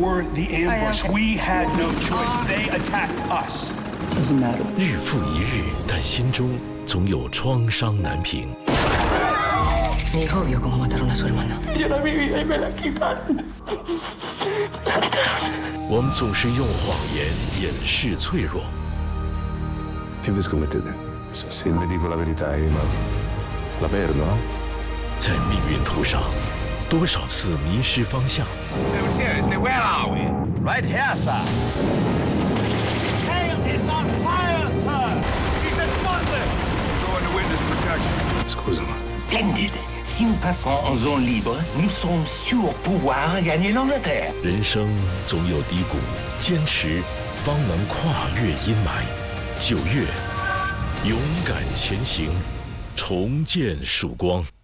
were the ambush. We had no choice. They attacked us. Doesn't matter. 日复一日，但心中总有创伤难平。 Mi hijo vio cómo mataron a su hermana. Yo la viví y me la quitaron. 我们总是用谎言掩饰脆弱。 Che vi scommettete? Se le dico la verità, ma la perdo, no? 在命运途上，多少次迷失方向。 No, seriously, where are we? Right here, sir. Tail is on fire, sir. He's explosive. Go into witness protection. Scusami. Splendide. Si nous passons en zone libre, nous sommes sûrs pouvoir gagner l'Angleterre. 人生总有低谷，坚持方能跨越阴霾。9月，勇敢前行，重见曙光。